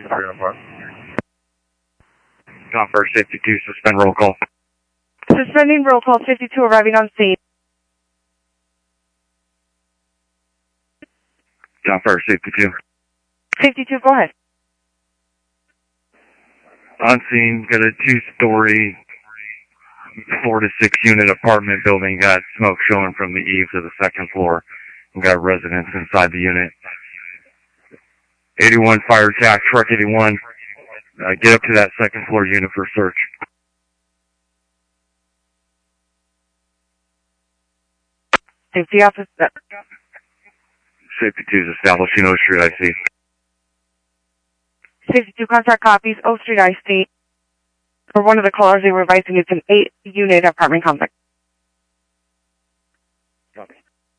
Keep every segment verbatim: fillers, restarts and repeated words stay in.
three oh four. John First, fifty-two, suspend roll call. Suspending roll call, fifty-two arriving on scene. John First, fifty-two. fifty-two, go ahead. On scene, got a two-story, four to six unit apartment building. Got smoke showing from the eaves of the second floor. We got residents inside the unit. eighty-one fire attack, truck eighty-one. Uh, get up to that second floor unit for search. Safety officer. fifty-two is establishing O Street I C. fifty-two contact copies, O Street I C. For one of the callers, they were advising it's an eight unit apartment complex. Copy.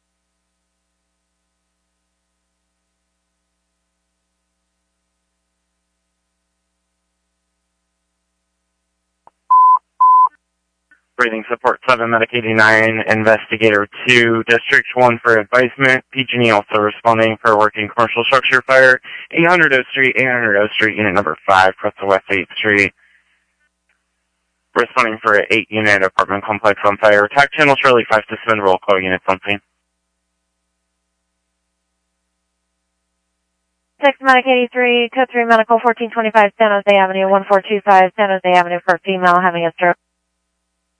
Breathing support seven, medic eighty-nine, investigator two, district one for advisement, P G and E also responding for working commercial structure fire, eight hundred O Street, eight hundred O Street, unit number five, across the West eighth Street. Responding for an eight unit apartment complex on fire. Attack channel Shirley five, suspend roll call units on scene. six medic eighty-three, code three medical fourteen twenty-five San Jose Avenue, one four two five San Jose Avenue for a female having a stroke.